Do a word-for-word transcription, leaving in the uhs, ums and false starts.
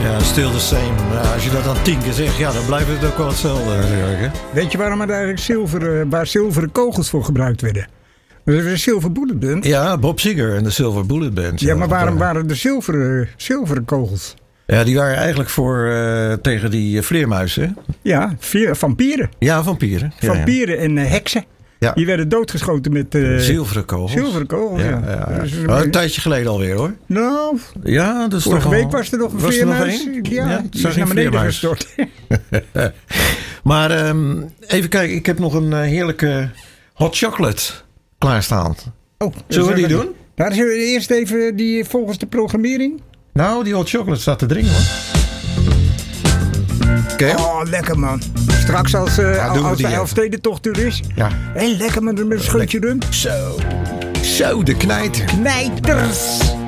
Ja, still the same. Ja, als je dat dan tien keer zegt, ja, dan blijft het ook wel hetzelfde natuurlijk. Hè? Weet je waarom er eigenlijk zilveren, waar zilveren kogels voor gebruikt werden? Dat is een Silver Bullet Band. Ja, Bob Seger en de Silver Bullet Band. Ja, maar waarom waren er zilveren, zilveren kogels? Ja, die waren eigenlijk voor uh, tegen die uh, vleermuizen. Ja, vier, vampieren. Ja, vampieren. Ja, vampieren ja. en uh, heksen. Ja. Die werden doodgeschoten met... Uh, zilveren kogels. Zilveren kogels, ja. ja. ja, ja. Dus een, oh, een tijdje geleden alweer, hoor. Nou, ja, dat is vorige toch week al... was er nog een was vleermuis. Er nog ja, ja, die is naar beneden gestort. Maar um, even kijken, ik heb nog een uh, heerlijke hot chocolate klaarstaan. Oh, zullen we die doen? Nou, zullen we eerst even die volgens de programmering? Nou, die hot chocolate staat te dringen, hoor. Okay. Oh, lekker man. Straks als, uh, ja, als de Elfstedentocht er is. Ja. Hé, lekker met een scheutje rum. Zo. Zo, de knijter. Knijters.